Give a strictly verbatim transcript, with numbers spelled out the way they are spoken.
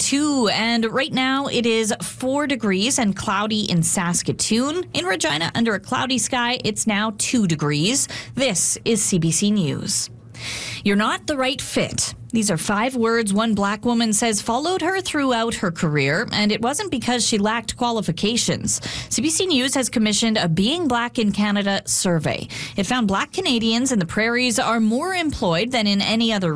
thirty-two, and right now it is four degrees and cloudy in Saskatoon. In Regina, under a cloudy sky, it's now two degrees. This is C B C News. You're not the right fit. These are five words one black woman says followed her throughout her career, and it wasn't because she lacked qualifications. C B C News has commissioned a Being Black in Canada survey. It found black Canadians in the prairies are more employed than in any other